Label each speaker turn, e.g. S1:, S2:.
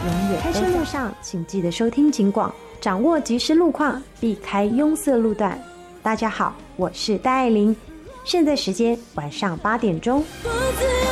S1: 永远开车路上请记得收听警广，掌握即时路况，避开拥塞路段。大家好，我是戴爱玲，现在时间晚上8点钟。